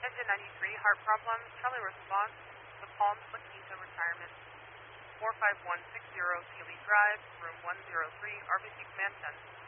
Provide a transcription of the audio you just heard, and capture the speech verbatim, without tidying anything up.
Engine ninety-three, heart problems, Charlie response, the Palms La Quinta retirement, four five one six zero Sealy Drive, room one zero three, R B C Command ten.